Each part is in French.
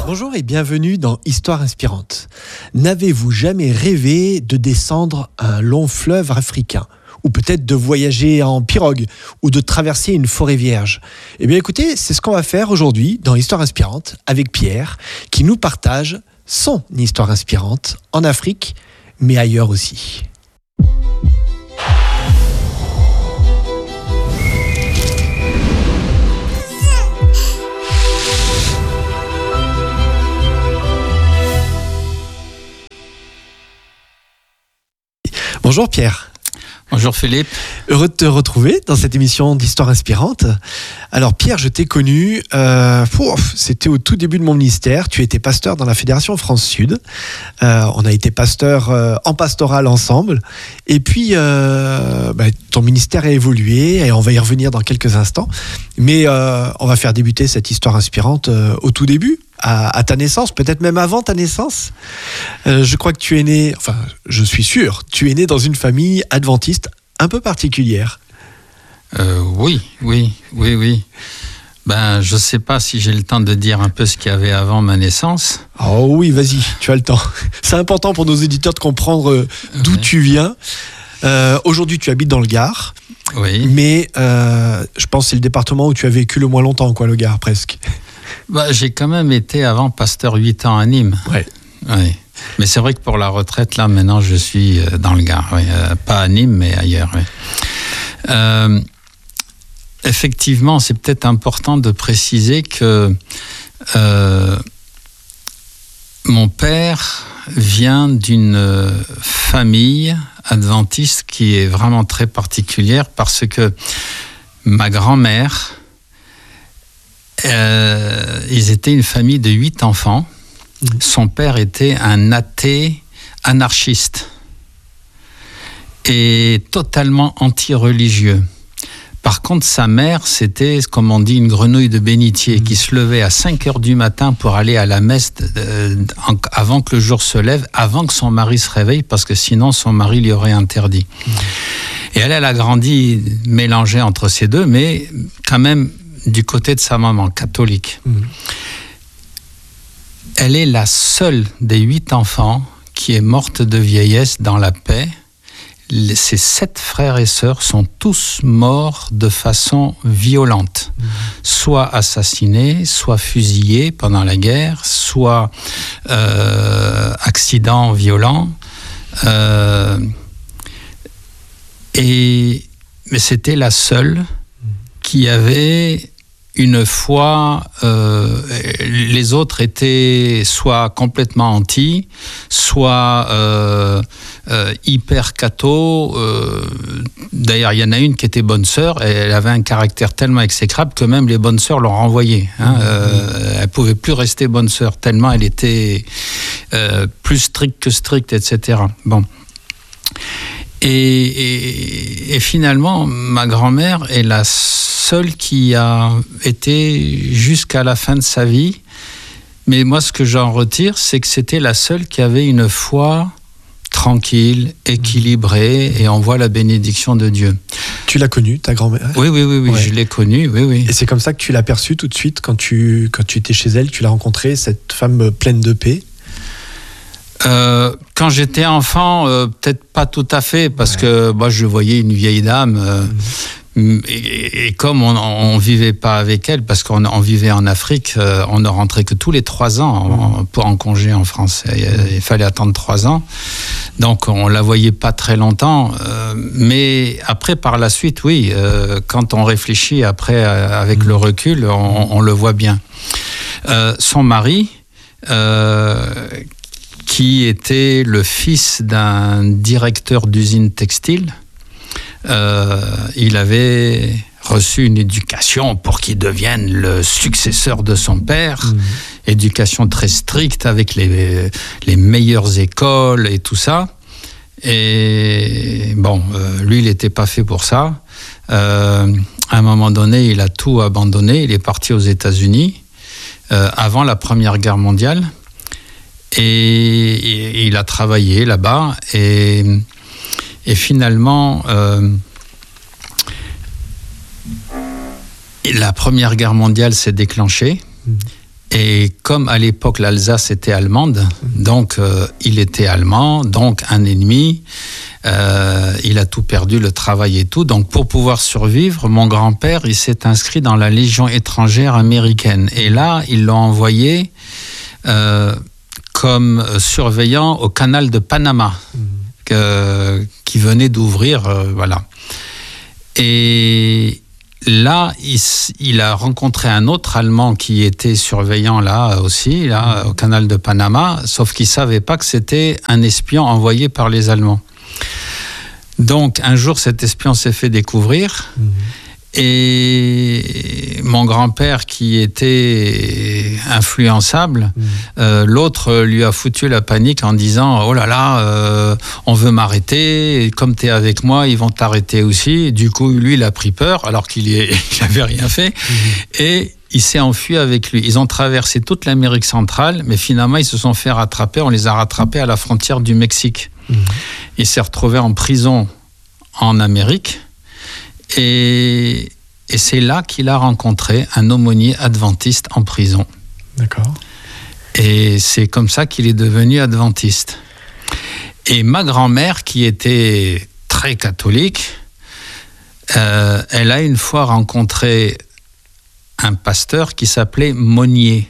Bonjour et bienvenue dans Histoire inspirante. N'avez-vous jamais rêvé de descendre un long fleuve africain ? Ou peut-être de voyager en pirogue, ou de traverser une forêt vierge. Eh bien écoutez, c'est ce qu'on va faire aujourd'hui dans Histoire inspirante avec Pierre, qui nous partage son histoire inspirante en Afrique, mais ailleurs aussi. Bonjour Pierre. Bonjour Philippe. Heureux de te retrouver dans cette émission d'Histoire inspirante. Alors Pierre, je t'ai connu, c'était au tout début de mon ministère. Tu étais pasteur dans la Fédération France Sud. On a été pasteur en pastoral ensemble. Et puis, ton ministère a évolué et on va y revenir dans quelques instants. Mais on va faire débuter cette histoire inspirante au tout début. À ta naissance, peut-être même avant ta naissance. Je crois que tu es né, je suis sûr, tu es né dans une famille adventiste un peu particulière. Oui. Je ne sais pas si j'ai le temps de dire un peu ce qu'il y avait avant ma naissance. Oh oui, vas-y, tu as le temps. C'est important pour nos éditeurs de comprendre d'où tu viens. Aujourd'hui, tu habites dans le Gard. Oui. Mais je pense que c'est le département où tu as vécu le moins longtemps, le Gard, presque. J'ai quand même été avant pasteur 8 ans à Nîmes. Ouais. Oui. Mais c'est vrai que pour la retraite, là, maintenant, je suis dans le Gard. Oui. Pas à Nîmes, mais ailleurs. Oui. Effectivement, c'est peut-être important de préciser que mon père vient d'une famille adventiste qui est vraiment très particulière parce que ma grand-mère... ils étaient une famille de 8 enfants. Son père était un athée anarchiste et totalement anti-religieux. Par contre, sa mère, c'était, comme on dit, une grenouille de bénitier qui se levait à 5 heures du matin pour aller à la messe avant que le jour se lève, avant que son mari se réveille, parce que sinon son mari lui aurait interdit. Et elle a grandi mélangée entre ces deux, mais quand même du côté de sa maman, catholique. Elle est la seule des 8 enfants qui est morte de vieillesse dans la paix. Ses 7 frères et sœurs sont tous morts de façon violente. Soit assassinés, soit fusillés pendant la guerre, soit accident violent. Mais c'était la seule qui avait une foi, les autres étaient soit complètement anti, soit hyper catho. D'ailleurs, il y en a une qui était bonne sœur, et elle avait un caractère tellement exécrable que même les bonnes sœurs l'ont renvoyée. Elle ne pouvait plus rester bonne sœur, tellement elle était plus stricte que stricte, etc. Bon. Et finalement, ma grand-mère est la seule qui a été jusqu'à la fin de sa vie. Mais moi, ce que j'en retire, c'est que c'était la seule qui avait une foi tranquille, équilibrée, et on voit la bénédiction de Dieu. Tu l'as connue, ta grand-mère ? Oui, ouais. Je l'ai connue, oui. Et c'est comme ça que tu l'as perçue tout de suite, quand tu étais chez elle, tu l'as rencontrée, cette femme pleine de paix ? Quand j'étais enfant, peut-être pas tout à fait, parce que moi je voyais une vieille dame, et comme on vivait pas avec elle, parce qu'on vivait en Afrique, on ne rentrait que tous les 3 ans pour en congé en France. Il fallait attendre 3 ans, donc on la voyait pas très longtemps. Mais après, par la suite, oui, quand on réfléchit après avec le recul, on le voit bien. Son mari. Qui était le fils d'un directeur d'usine textile. Il avait reçu une éducation pour qu'il devienne le successeur de son père. Éducation très stricte avec les meilleures écoles et tout ça. Et bon, lui, il n'était pas fait pour ça. À un moment donné, il a tout abandonné. Il est parti aux États-Unis avant la Première Guerre mondiale. Et il a travaillé là-bas et finalement la Première Guerre mondiale s'est déclenchée Et comme à l'époque l'Alsace était allemande, donc il était allemand, donc un ennemi, il a tout perdu, le travail et tout. Donc pour pouvoir survivre, mon grand-père, il s'est inscrit dans la Légion étrangère américaine. Et là, ils l'ont envoyé comme surveillant au canal de Panama, qui venait d'ouvrir, voilà. Et là, il a rencontré un autre Allemand qui était surveillant là aussi, là, au canal de Panama, sauf qu'il ne savait pas que c'était un espion envoyé par les Allemands. Donc, un jour, cet espion s'est fait découvrir. Et mon grand-père, qui était influençable, l'autre lui a foutu la panique en disant « Oh là là, on veut m'arrêter, et comme tu es avec moi, ils vont t'arrêter aussi. » Et du coup, lui, il a pris peur, alors qu'il n'avait rien fait. Et il s'est enfui avec lui. Ils ont traversé toute l'Amérique centrale, mais finalement, ils se sont fait rattraper. On les a rattrapés à la frontière du Mexique. Il s'est retrouvé en prison en Amérique. Et c'est là qu'il a rencontré un aumônier adventiste en prison. D'accord. Et c'est comme ça qu'il est devenu adventiste. Et ma grand-mère, qui était très catholique, elle a une fois rencontré un pasteur qui s'appelait Monnier.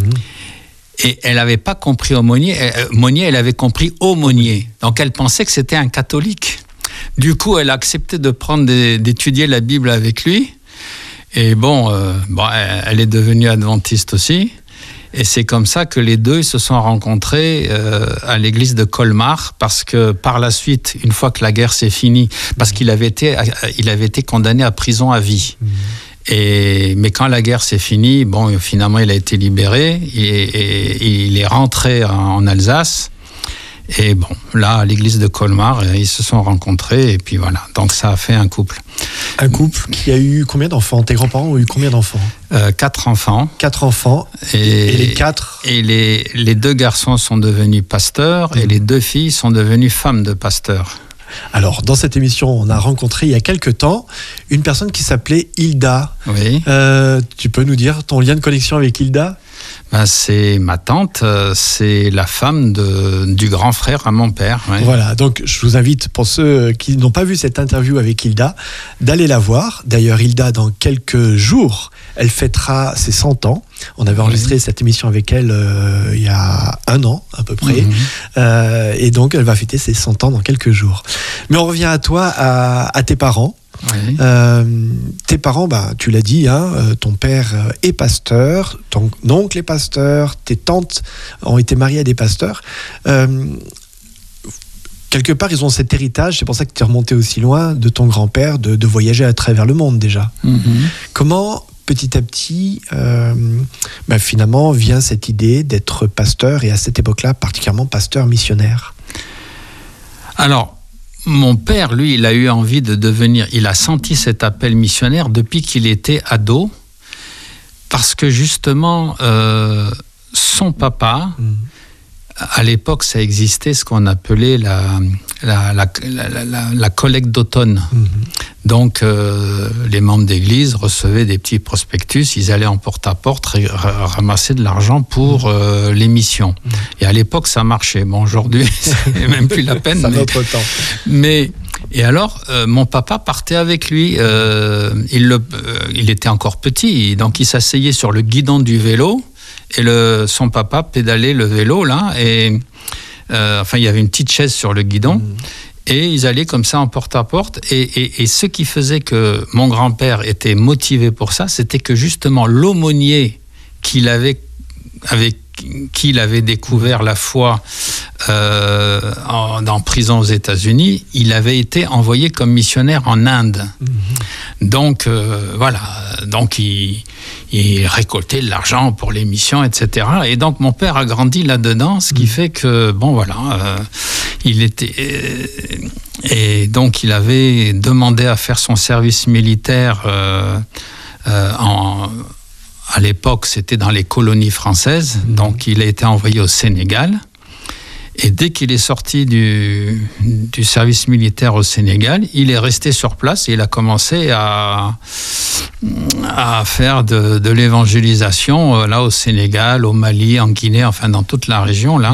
Et elle n'avait pas compris aumônier. Monnier, elle avait compris aumônier. Donc elle pensait que c'était un catholique. Du coup, elle a accepté d'étudier la Bible avec lui. Et elle est devenue adventiste aussi. Et c'est comme ça que les deux se sont rencontrés à l'église de Colmar, parce que par la suite, une fois que la guerre s'est finie, parce qu'il avait été condamné à prison à vie. Mais quand la guerre s'est finie, finalement, il a été libéré et il est rentré en Alsace. Et là, à l'église de Colmar, ils se sont rencontrés et puis voilà. Donc ça a fait un couple. Un couple qui a eu combien d'enfants? Tes grands-parents ont eu combien d'enfants? 4 enfants. 4 enfants. Et les 4? Et les 2 garçons sont devenus pasteurs et les 2 filles sont devenues femmes de pasteurs. Alors, dans cette émission, on a rencontré il y a quelque temps une personne qui s'appelait Hilda. Oui. Tu peux nous dire ton lien de connexion avec Hilda? C'est ma tante, c'est la femme du grand frère à mon père. Oui. Voilà, donc je vous invite, pour ceux qui n'ont pas vu cette interview avec Hilda, d'aller la voir. D'ailleurs, Hilda, dans quelques jours, elle fêtera ses 100 ans. On avait enregistré cette émission avec elle il y a 1 an, à peu près. Et donc, elle va fêter ses 100 ans dans quelques jours. Mais on revient à toi, à tes parents. Oui. Tes parents, tu l'as dit, ton père est pasteur, ton oncle est pasteur, tes tantes ont été mariées à des pasteurs. Quelque part, ils ont cet héritage, c'est pour ça que tu es remonté aussi loin, de ton grand-père, de voyager à travers le monde déjà. Comment, petit à petit, finalement, vient cette idée d'être pasteur, et à cette époque-là, particulièrement pasteur missionnaire? Alors, mon père, lui, il a eu envie de devenir... Il a senti cet appel missionnaire depuis qu'il était ado, parce que justement, son papa, à l'époque, ça existait ce qu'on appelait la collecte d'automne. Donc, les membres d'église recevaient des petits prospectus, ils allaient en porte-à-porte ramasser de l'argent pour les missions. Et à l'époque, ça marchait. Aujourd'hui, c'est même plus la peine. C'est notre temps. Et alors, mon papa partait avec lui. Il était encore petit, donc il s'asseyait sur le guidon du vélo. Et son papa pédalait le vélo, là. Et il y avait une petite chaise sur le guidon. Et ils allaient comme ça en porte-à-porte. Et ce qui faisait que mon grand-père était motivé pour ça, c'était que justement l'aumônier avec qui il avait découvert la foi en prison aux États-Unis, il avait été envoyé comme missionnaire en Inde. Donc, Donc, il récoltait de l'argent pour les missions, etc. Et donc, mon père a grandi là-dedans, ce qui fait que, il était... et donc, il avait demandé à faire son service militaire à l'époque, c'était dans les colonies françaises. Donc, il a été envoyé au Sénégal. Et dès qu'il est sorti du service militaire au Sénégal, il est resté sur place et il a commencé à faire de l'évangélisation là au Sénégal, au Mali, en Guinée, enfin dans toute la région là.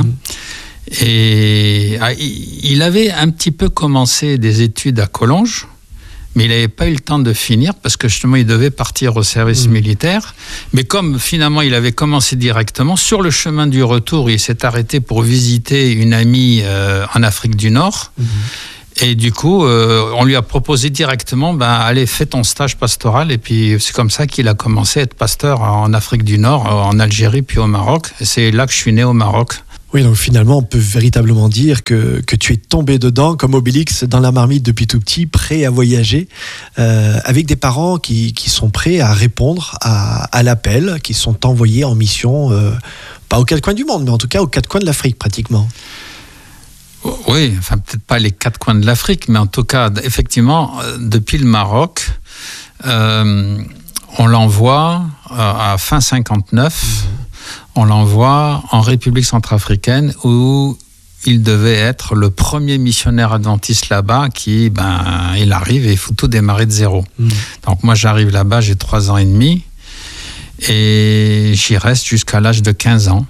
Et il avait un petit peu commencé des études à Collonges, mais il n'avait pas eu le temps de finir parce que justement il devait partir au service militaire. Mais comme finalement il avait commencé directement, sur le chemin du retour, il s'est arrêté pour visiter une amie en Afrique du Nord. Et du coup, on lui a proposé directement, allez, fais ton stage pastoral. Et puis c'est comme ça qu'il a commencé à être pasteur en Afrique du Nord, en Algérie, puis au Maroc. Et c'est là que je suis né au Maroc. Oui, donc finalement, on peut véritablement dire que tu es tombé dedans, comme Obélix, dans la marmite depuis tout petit, prêt à voyager, avec des parents qui sont prêts à répondre à l'appel, qui sont envoyés en mission, pas aux quatre coins du monde, mais en tout cas aux quatre coins de l'Afrique, pratiquement. Oui, enfin peut-être pas les quatre coins de l'Afrique, mais en tout cas, effectivement, depuis le Maroc, on l'envoie à fin 59. On l'envoie en République centrafricaine où il devait être le premier missionnaire adventiste là-bas qui, il arrive et il faut tout démarrer de zéro. Donc moi j'arrive là-bas, j'ai 3 ans et demi et j'y reste jusqu'à l'âge de 15 ans.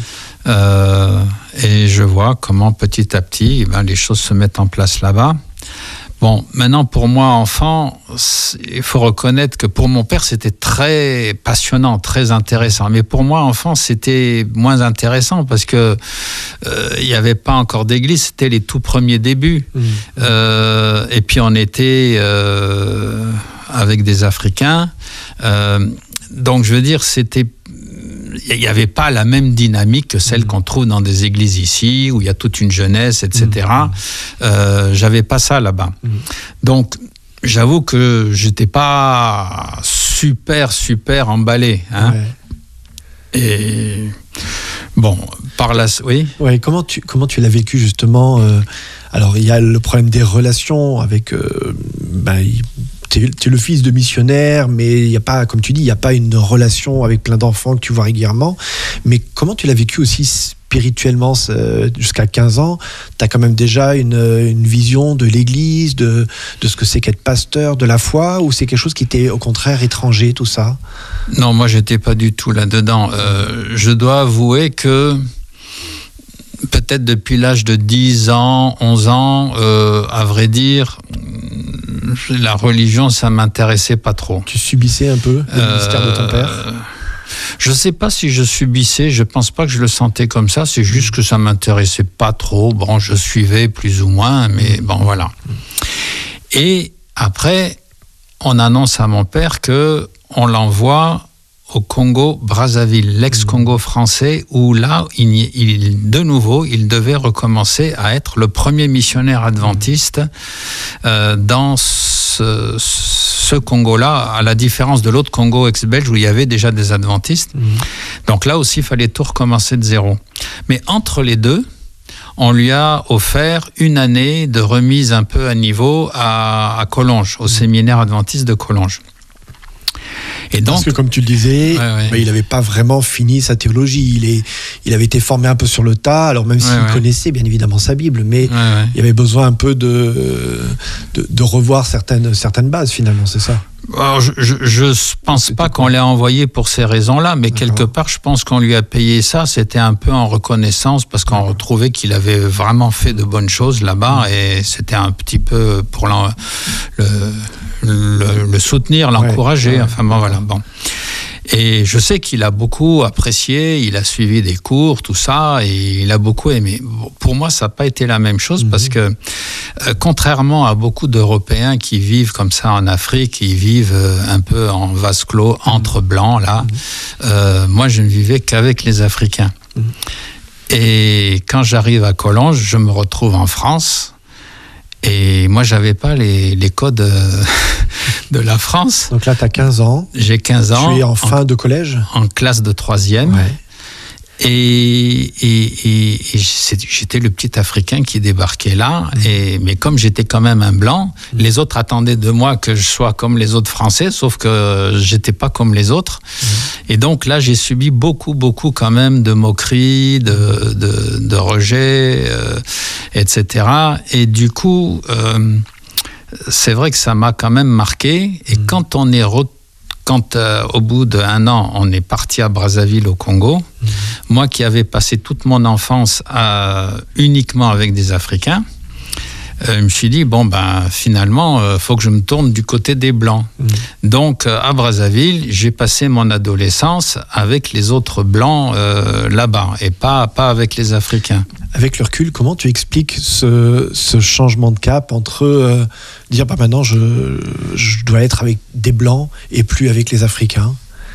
Et je vois comment petit à petit les choses se mettent en place là-bas. Bon, maintenant pour moi enfant, il faut reconnaître que pour mon père c'était très passionnant, très intéressant. Mais pour moi enfant c'était moins intéressant parce que il n'y avait pas encore d'église, c'était les tout premiers débuts. Et puis on était avec des Africains. Donc je veux dire il n'y avait pas la même dynamique que celle qu'on trouve dans des églises ici, où il y a toute une jeunesse, etc. J'avais pas ça là-bas. Donc, j'avoue que j'étais pas super emballé. Hein. Ouais. Et bon, par là, oui. Ouais, comment tu l'as vécu justement alors, il y a le problème des relations avec... Tu es le fils de missionnaire, mais il n'y a pas, comme tu dis, il n'y a pas une relation avec plein d'enfants que tu vois régulièrement. Mais comment tu l'as vécu aussi spirituellement jusqu'à 15 ans? Tu as quand même déjà une vision de l'Église, de ce que c'est qu'être pasteur, de la foi, ou c'est quelque chose qui était au contraire étranger, tout ça? Non, moi, je n'étais pas du tout là-dedans. Je dois avouer que peut-être depuis l'âge de 10 ans, 11 ans, à vrai dire... La religion, ça m'intéressait pas trop. Tu subissais un peu le ministère de ton père? Je sais pas si je subissais, je pense pas que je le sentais comme ça, c'est juste que ça m'intéressait pas trop. Bon, je suivais plus ou moins, mais bon, voilà. Et après, on annonce à mon père que on l'envoie au Congo-Brazzaville, l'ex-Congo français, où là, de nouveau, il devait recommencer à être le premier missionnaire adventiste dans ce Congo-là, à la différence de l'autre Congo ex-belge où il y avait déjà des adventistes. Donc là aussi, il fallait tout recommencer de zéro. Mais entre les deux, on lui a offert une année de remise un peu à niveau à Collonges, au séminaire adventiste de Collonges. Et donc, parce que comme tu le disais, il n'avait pas vraiment fini sa théologie. Il avait été formé un peu sur le tas, alors même s'il connaissait bien évidemment sa Bible, mais il y avait besoin un peu de revoir certaines bases finalement, c'est ça? Alors, je ne pense pas qu'on l'ait envoyé pour ces raisons-là, mais quelque part, je pense qu'on lui a payé ça. C'était un peu en reconnaissance parce qu'on retrouvait qu'il avait vraiment fait de bonnes choses là-bas et c'était un petit peu pour le soutenir, l'encourager. Enfin bon, voilà. Bon. Et je sais qu'il a beaucoup apprécié, il a suivi des cours, tout ça, et il a beaucoup aimé. Pour moi, ça n'a pas été la même chose parce que, contrairement à beaucoup d'Européens qui vivent comme ça en Afrique, ils vivent un peu en vase clos, entre blancs, là, moi, je ne vivais qu'avec les Africains. Et quand j'arrive à Collonges, je me retrouve en France. Et moi, j'avais pas les codes de la France. Donc là, tu as 15 ans. J'ai 15 ans. Tu es en fin de collège? En classe de 3e. Ouais. Et j'étais le petit Africain qui débarquait là. Mais comme j'étais quand même un blanc, les autres attendaient de moi que je sois comme les autres Français, sauf que j'étais pas comme les autres. Et donc là, j'ai subi beaucoup quand même de moqueries, de rejets, etc. Et du coup, c'est vrai que ça m'a quand même marqué. Et quand au bout d'1 an, on est parti à Brazzaville au Congo, moi qui avais passé toute mon enfance uniquement avec des Africains, je me suis dit, finalement, faut que je me tourne du côté des Blancs. Donc, à Brazzaville, j'ai passé mon adolescence avec les autres Blancs là-bas, et pas avec les Africains. Avec le recul, comment tu expliques ce changement de cap entre dire, maintenant, je dois être avec des Blancs et plus avec les Africains ?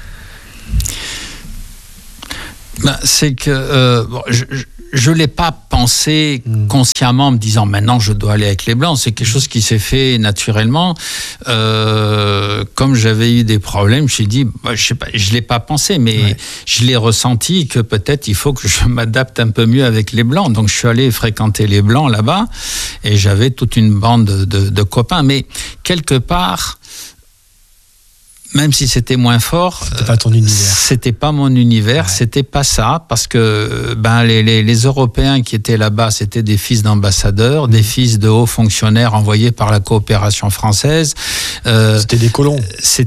C'est que je ne l'ai pas pensé consciemment en me disant maintenant je dois aller avec les Blancs. C'est quelque chose qui s'est fait naturellement. Comme j'avais eu des problèmes, je me suis dit, je sais pas, je ne l'ai pas pensé, mais je l'ai ressenti que peut-être il faut que je m'adapte un peu mieux avec les Blancs. Donc je suis allé fréquenter les Blancs là-bas et j'avais toute une bande de copains. Mais quelque part, même si c'était moins fort, c'était pas ton univers. C'était pas mon univers, c'était pas ça, parce que les Européens qui étaient là-bas, c'était des fils d'ambassadeurs, des fils de hauts fonctionnaires envoyés par la coopération française. C'était des colons.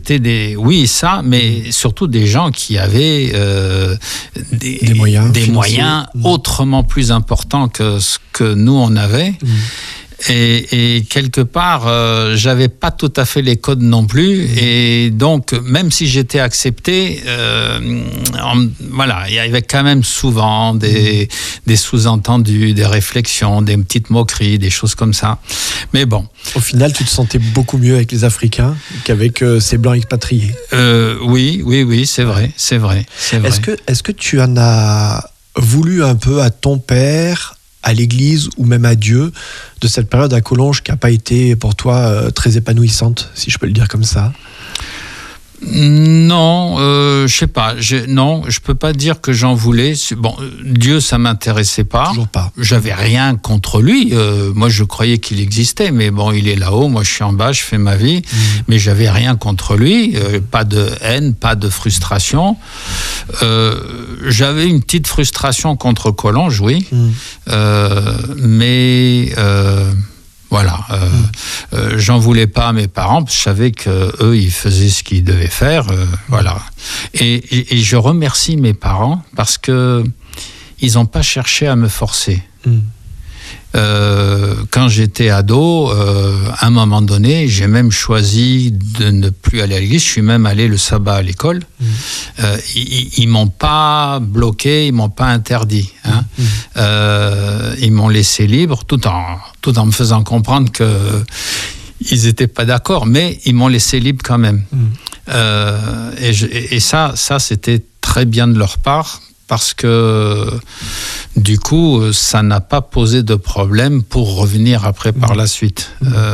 Mais surtout des gens qui avaient des moyens autrement plus importants que ce que nous on avait. Et quelque part, j'avais pas tout à fait les codes non plus, et donc même si j'étais accepté, il y avait quand même souvent des sous-entendus, des réflexions, des petites moqueries, des choses comme ça. Mais bon. Au final, tu te sentais beaucoup mieux avec les Africains qu'avec ces Blancs expatriés. Oui, c'est vrai. Est-ce que tu en as voulu un peu à ton père, à l'église ou même à Dieu, de cette période à Collonges qui n'a pas été pour toi très épanouissante, si je peux le dire comme ça? Non, je sais pas. Non, je peux pas dire que j'en voulais. Dieu, ça m'intéressait pas. Toujours pas. J'avais rien contre lui. Moi, je croyais qu'il existait, mais bon, il est là-haut. Moi, je suis en bas. Je fais ma vie, mais j'avais rien contre lui. Pas de haine, pas de frustration. J'avais une petite frustration contre Collonges, oui, mais. Voilà, j'en voulais pas à mes parents, parce que je savais qu'eux, ils faisaient ce qu'ils devaient faire, voilà. Et je remercie mes parents parce que ils n'ont pas cherché à me forcer. Quand j'étais ado, à un moment donné, j'ai même choisi de ne plus aller à l'église. Je suis même allé le sabbat à l'école. Ils m'ont pas bloqué, ils m'ont pas interdit. Ils m'ont laissé libre, tout en me faisant comprendre que ils étaient pas d'accord, mais ils m'ont laissé libre quand même. Et ça, c'était très bien de leur part. Parce que du coup, ça n'a pas posé de problème pour revenir après par la suite.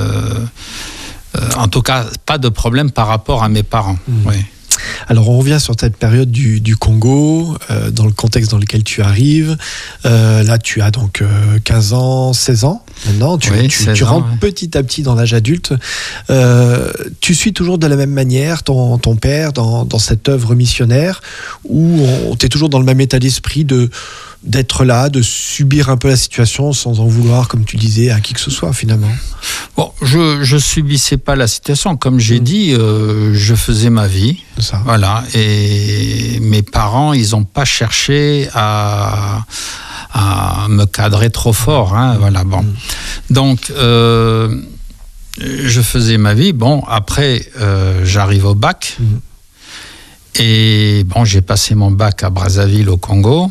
En tout cas, pas de problème par rapport à mes parents. Oui. Alors on revient sur cette période du Congo, dans le contexte dans lequel tu arrives. Là tu as donc 15 ans, 16 ans maintenant, tu rentres petit à petit dans l'âge adulte. Tu suis toujours de la même manière ton père dans cette œuvre missionnaire, ou tu es toujours dans le même état d'esprit d'être là, de subir un peu la situation sans en vouloir, comme tu disais, à qui que ce soit finalement? Bon, je subissais pas la situation, comme j'ai dit, je faisais ma vie. Ça. Voilà, et mes parents, ils ont pas cherché à me cadrer trop fort, voilà, bon. Donc, je faisais ma vie. Bon, après, j'arrive au bac, et bon, j'ai passé mon bac à Brazzaville, au Congo.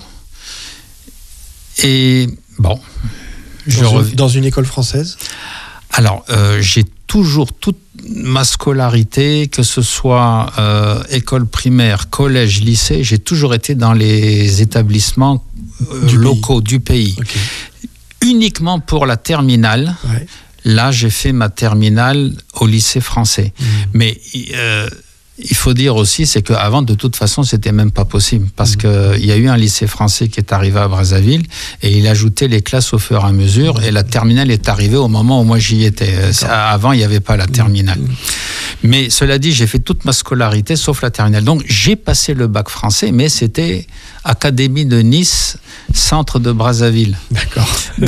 Et bon, dans une école française? Alors, j'ai toujours toute ma scolarité, que ce soit école primaire, collège, lycée, j'ai toujours été dans les établissements locaux du pays. Okay. Uniquement pour la terminale. Ouais. Là, j'ai fait ma terminale au lycée français. Mais il faut dire aussi, c'est qu'avant, de toute façon, c'était même pas possible. Parce qu'il y a eu un lycée français qui est arrivé à Brazzaville et il ajoutait les classes au fur et à mesure. Et la terminale est arrivée au moment où moi j'y étais. Avant, il n'y avait pas la terminale. Mais cela dit, j'ai fait toute ma scolarité sauf la terminale. Donc, j'ai passé le bac français, mais c'était Académie de Nice, centre de Brazzaville. D'accord.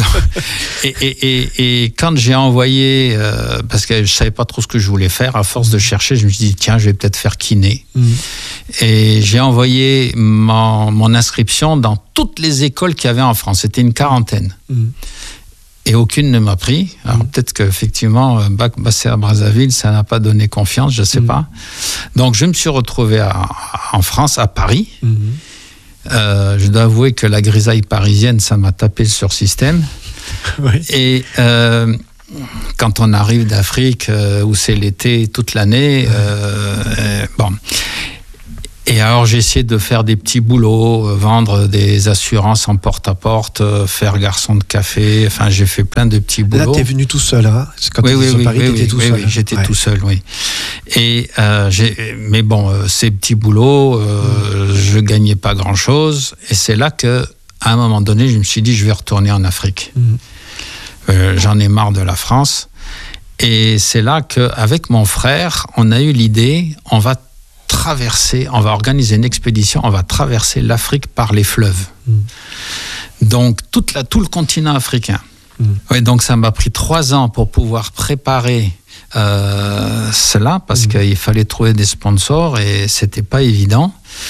Et quand j'ai envoyé, parce que je savais pas trop ce que je voulais faire, à force de chercher, je me suis dit, tiens, je vais peut-être faire kiné. Et j'ai envoyé mon inscription dans toutes les écoles qu'il y avait en France. C'était une quarantaine. Et aucune ne m'a pris. Alors peut-être qu'effectivement, bac passé à Brazzaville, ça n'a pas donné confiance, je ne sais pas. Donc je me suis retrouvé en France, à Paris. Je dois avouer que la grisaille parisienne, ça m'a tapé sur le système. Oui. Et quand on arrive d'Afrique, où c'est l'été toute l'année, bon... Et alors j'ai essayé de faire des petits boulots, vendre des assurances en porte-à-porte, faire garçon de café, enfin j'ai fait plein de petits boulots. Là t'es venu tout seul, hein? Quand tu étais sur Paris, t'étais tout seul. Oui, j'étais tout seul, oui. Et mais bon, ces petits boulots, je gagnais pas grand-chose. Et c'est là que, à un moment donné, je me suis dit, je vais retourner en Afrique. J'en ai marre de la France. Et c'est là qu'avec mon frère, on a eu l'idée, on va organiser une expédition, on va traverser l'Afrique par les fleuves. Donc tout le continent africain. Ouais, donc ça m'a pris 3 ans pour pouvoir préparer cela, parce qu'il fallait trouver des sponsors et c'était pas évident.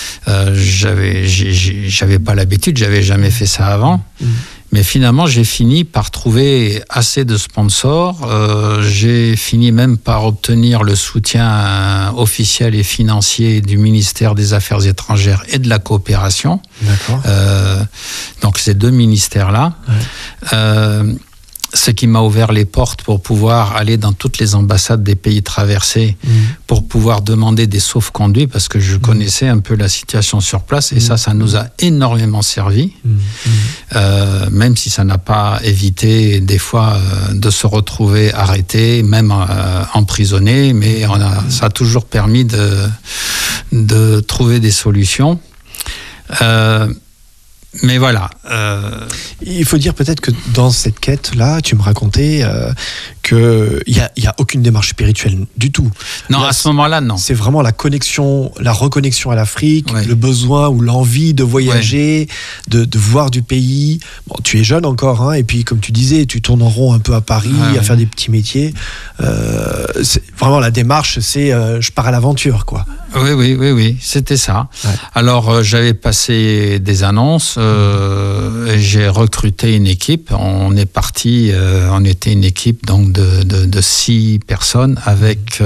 J'avais pas l'habitude, j'avais jamais fait ça avant. Mais finalement, j'ai fini par trouver assez de sponsors. J'ai fini même par obtenir le soutien officiel et financier du ministère des Affaires étrangères et de la coopération. D'accord. Donc ces 2 ministères-là. Ouais. Ce qui m'a ouvert les portes pour pouvoir aller dans toutes les ambassades des pays traversés, pour pouvoir demander des sauf-conduits, parce que je connaissais un peu la situation sur place, et ça nous a énormément servi, même si ça n'a pas évité des fois de se retrouver arrêté, même emprisonné, mais ça a toujours permis de trouver des solutions. Mais voilà. Il faut dire peut-être que dans cette quête-là, tu me racontais qu'il n'y a aucune démarche spirituelle du tout. Non, là, à ce moment-là, non. C'est vraiment la reconnexion à l'Afrique, ouais. Le besoin ou l'envie de voyager, ouais. de voir du pays. Bon, tu es jeune encore, hein, et puis comme tu disais, tu tournes en rond un peu à Paris, à faire des petits métiers. Vraiment, la démarche, c'est je pars à l'aventure, quoi. Oui, c'était ça. Ouais. Alors, j'avais passé des annonces, j'ai recruté une équipe. On est parti, on était une équipe donc de 6 personnes avec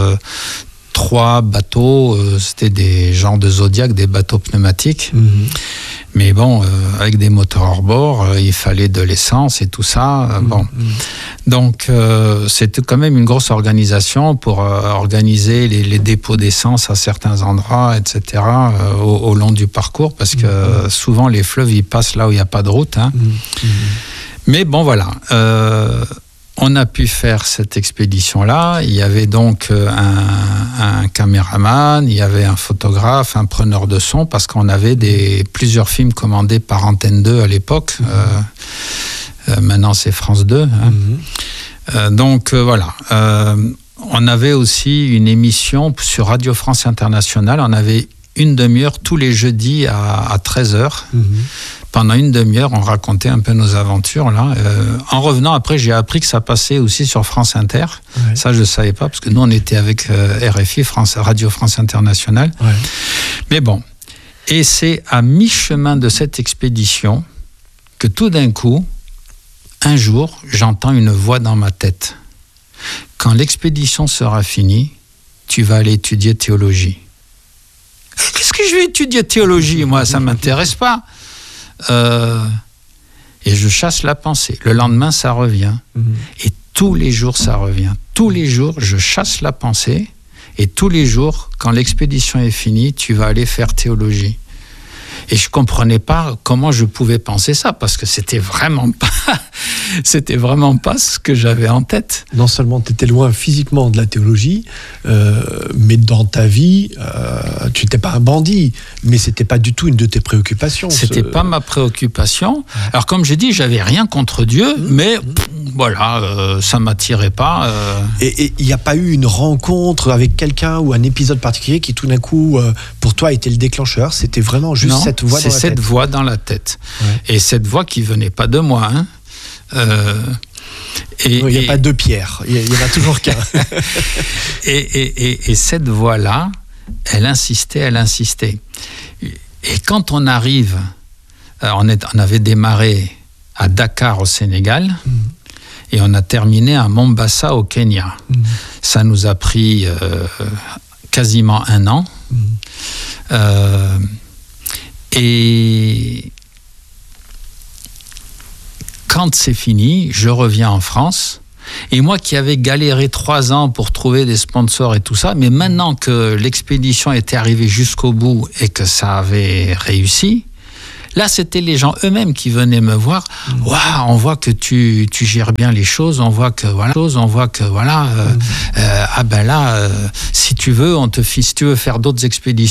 3 bateaux. C'était des genres de Zodiac, des bateaux pneumatiques. Mais bon, avec des moteurs hors bord, il fallait de l'essence et tout ça. Donc, c'était quand même une grosse organisation pour organiser les dépôts d'essence à certains endroits, etc., au long du parcours, parce que souvent, les fleuves, ils passent là où il n'y a pas de route. Hein. Mais bon, voilà. On a pu faire cette expédition-là. Il y avait donc un caméraman, il y avait un photographe, un preneur de son, parce qu'on avait plusieurs films commandés par Antenne 2 à l'époque. Maintenant, c'est France 2. Hein. Donc, voilà. On avait aussi une émission sur Radio France Internationale. On avait une demi-heure tous les jeudis à 13h. Pendant une demi-heure, on racontait un peu nos aventures. Là. En revenant, après, j'ai appris que ça passait aussi sur France Inter. Ouais. Ça, je ne savais pas, parce que nous, on était avec RFI, Radio France Internationale. Ouais. Mais bon. Et c'est à mi-chemin de cette expédition que tout d'un coup, un jour, j'entends une voix dans ma tête. Quand l'expédition sera finie, tu vas aller étudier théologie. Qu'est-ce que je vais étudier théologie? Moi, ça ne m'intéresse pas. Et je chasse la pensée. Le lendemain, ça revient. Et tous les jours, ça revient. Tous les jours, je chasse la pensée. Et tous les jours, quand l'expédition est finie, tu vas aller faire théologie. Et je comprenais pas comment je pouvais penser ça, parce que c'était vraiment pas ce que j'avais en tête. Non seulement tu étais loin physiquement de la théologie, mais dans ta vie, tu n'étais pas un bandit, mais c'était pas du tout une de tes préoccupations. C'était pas ma préoccupation. Alors comme j'ai dit, j'avais rien contre Dieu, mais voilà, ça m'attirait pas. Et il n'y a pas eu une rencontre avec quelqu'un ou un épisode particulier qui tout d'un coup, pour toi, a été le déclencheur? C'était vraiment juste cette voix dans la tête? C'est cette voix dans la tête. Ouais. Et cette voix qui venait pas de moi. Hein. Il n'y a pas deux Pierre, il y en a toujours qu'un. et cette voix-là, elle insistait. Et quand on arrive, on avait démarré à Dakar au Sénégal, et on a terminé à Mombasa au Kenya. Ça nous a pris quasiment 1 an. Et quand c'est fini, je reviens en France. Et moi qui avais galéré 3 ans pour trouver des sponsors et tout ça, mais maintenant que l'expédition était arrivée jusqu'au bout et que ça avait réussi, là, c'était les gens eux-mêmes qui venaient me voir. Waouh, on voit que tu gères bien les choses, on voit que voilà, ah ben là, si tu veux faire d'autres expéditions,